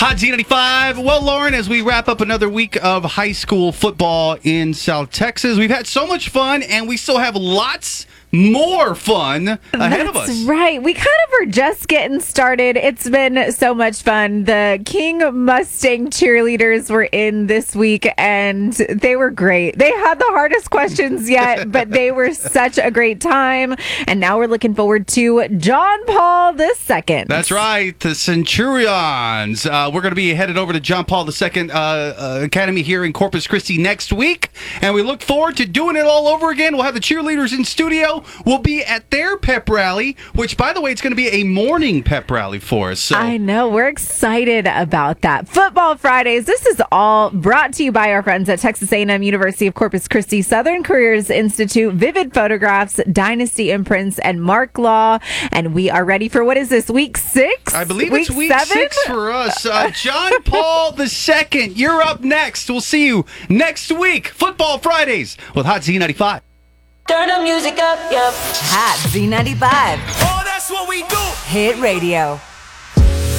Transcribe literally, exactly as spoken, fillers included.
Hot Z ninety-five. Well, Lauren, as we wrap up another week of high school football in South Texas, we've had so much fun, and we still have lots more fun ahead That's of us. Right. We kind of are just getting started. It's been so much fun. The King Mustang cheerleaders were in this week, and they were great. They had the hardest questions yet, but they were such a great time. And now we're looking forward to John Paul the Second. That's right, the Centurions. Uh, we're going to be headed over to John Paul the Second uh, uh, Academy here in Corpus Christi next week, and we look forward to doing it all over again. We'll have the cheerleaders in studio. We'll be at their pep rally, which, by the way, it's going to be a morning pep rally for us. So. I know. We're excited about that. Football Fridays. This is all brought to you by our friends at Texas A and M University of Corpus Christi, Southern Careers Institute, Vivid Photographs, Dynasty Imprints, and Mark Law. And we are ready for, what is this, week six? I believe week it's week seven? six for us. Uh, John Paul the Second, you're up next. We'll see you next week. Football Fridays with Hot Z ninety-five. Turn the music up, yep. Hot Z ninety-five. Oh, that's what we do. Hit radio.